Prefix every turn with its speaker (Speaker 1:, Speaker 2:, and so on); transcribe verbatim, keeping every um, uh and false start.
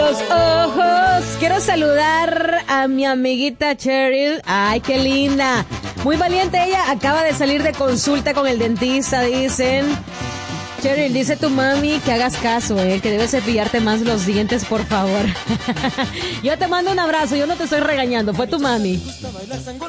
Speaker 1: los ojos. Quiero saludar a mi amiguita Cheryl. Ay, qué linda. Muy valiente ella. Acaba de salir de consulta con el dentista, dicen. Cheryl, dice tu mami que hagas caso, eh, que debes cepillarte más los dientes, por favor. Yo te mando un abrazo, yo no te estoy regañando, fue tu mami.